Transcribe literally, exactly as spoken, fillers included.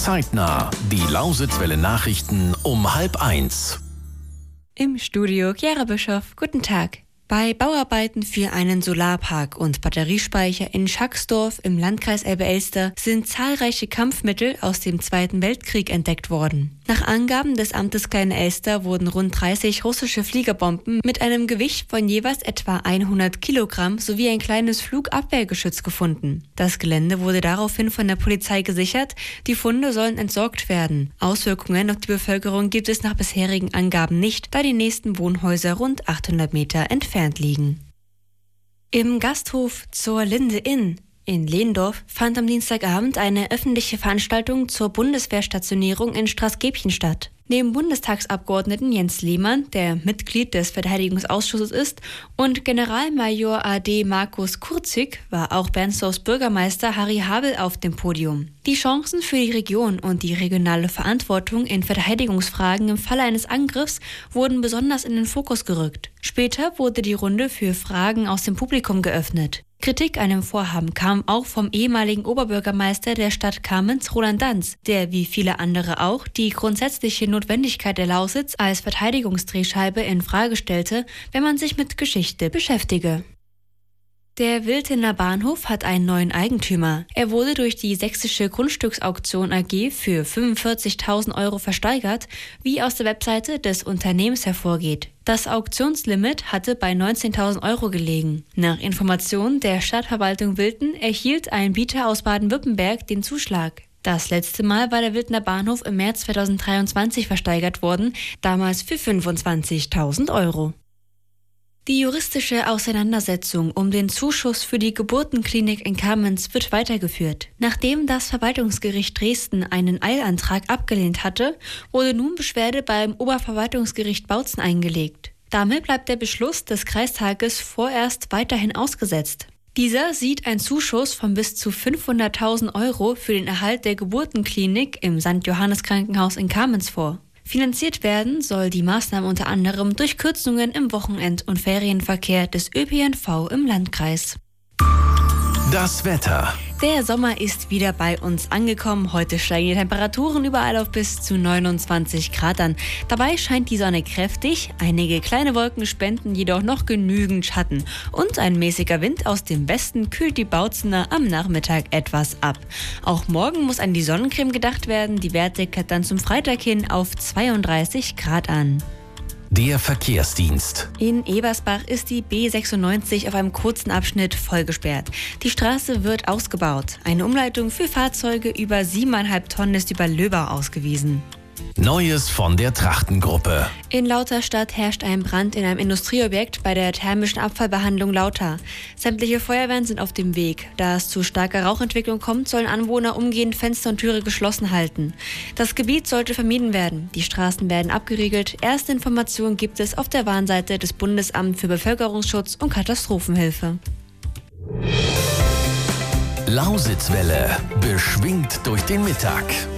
Zeitnah. Die Lausitzwelle Nachrichten um halb eins. Im Studio Chiara Bischoff. Guten Tag. Bei Bauarbeiten für einen Solarpark und Batteriespeicher in Schacksdorf im Landkreis Elbe-Elster sind zahlreiche Kampfmittel aus dem Zweiten Weltkrieg entdeckt worden. Nach Angaben des Amtes Klein-Elster wurden rund dreißig russische Fliegerbomben mit einem Gewicht von jeweils etwa hundert Kilogramm sowie ein kleines Flugabwehrgeschütz gefunden. Das Gelände wurde daraufhin von der Polizei gesichert. Die Funde sollen entsorgt werden. Auswirkungen auf die Bevölkerung gibt es nach bisherigen Angaben nicht, da die nächsten Wohnhäuser rund achthundert Meter entfernt liegen. Im Gasthof zur Linde Inn in Lehndorf fand am Dienstagabend eine öffentliche Veranstaltung zur Bundeswehrstationierung in Straßgebchen statt. Neben Bundestagsabgeordneten Jens Lehmann, der Mitglied des Verteidigungsausschusses ist, und Generalmajor A D Markus Kurzig war auch Bernsdorfs Bürgermeister Harry Habel auf dem Podium. Die Chancen für die Region und die regionale Verantwortung in Verteidigungsfragen im Falle eines Angriffs wurden besonders in den Fokus gerückt. Später wurde die Runde für Fragen aus dem Publikum geöffnet. Kritik an dem Vorhaben kam auch vom ehemaligen Oberbürgermeister der Stadt Kamenz, Roland Danz, der wie viele andere auch die grundsätzliche Notwendigkeit der Lausitz als Verteidigungsdrehscheibe in Frage stellte, wenn man sich mit Geschichte beschäftige. Der Wiltener Bahnhof hat einen neuen Eigentümer. Er wurde durch die Sächsische Grundstücksauktion A G für fünfundvierzigtausend Euro versteigert, wie aus der Webseite des Unternehmens hervorgeht. Das Auktionslimit hatte bei neunzehntausend Euro gelegen. Nach Informationen der Stadtverwaltung Wilten erhielt ein Bieter aus Baden-Württemberg den Zuschlag. Das letzte Mal war der Wiltener Bahnhof im März zweitausenddreiundzwanzig versteigert worden, damals für fünfundzwanzigtausend Euro. Die juristische Auseinandersetzung um den Zuschuss für die Geburtenklinik in Kamenz wird weitergeführt. Nachdem das Verwaltungsgericht Dresden einen Eilantrag abgelehnt hatte, wurde nun Beschwerde beim Oberverwaltungsgericht Bautzen eingelegt. Damit bleibt der Beschluss des Kreistages vorerst weiterhin ausgesetzt. Dieser sieht einen Zuschuss von bis zu fünfhunderttausend Euro für den Erhalt der Geburtenklinik im Sankt Johannes Krankenhaus in Kamenz vor. Finanziert werden soll die Maßnahme unter anderem durch Kürzungen im Wochenend- und Ferienverkehr des Ö P N V im Landkreis. Das Wetter. Der Sommer ist wieder bei uns angekommen. Heute steigen die Temperaturen überall auf bis zu neunundzwanzig Grad an. Dabei scheint die Sonne kräftig. Einige kleine Wolken spenden jedoch noch genügend Schatten. Und ein mäßiger Wind aus dem Westen kühlt die Bautzener am Nachmittag etwas ab. Auch morgen muss an die Sonnencreme gedacht werden. Die Werte klettern zum Freitag hin auf zweiunddreißig Grad an. Der Verkehrsdienst. In Ebersbach ist die B sechsundneunzig auf einem kurzen Abschnitt vollgesperrt. Die Straße wird ausgebaut. Eine Umleitung für Fahrzeuge über siebeneinhalb Tonnen ist über Löbau ausgewiesen. Neues von der Trachtengruppe. In Lauterstadt herrscht ein Brand in einem Industrieobjekt bei der thermischen Abfallbehandlung Lauter. Sämtliche Feuerwehren sind auf dem Weg. Da es zu starker Rauchentwicklung kommt, sollen Anwohner umgehend Fenster und Türe geschlossen halten. Das Gebiet sollte vermieden werden. Die Straßen werden abgeriegelt. Erste Informationen gibt es auf der Warnseite des Bundesamts für Bevölkerungsschutz und Katastrophenhilfe. Lausitzwelle, beschwingt durch den Mittag.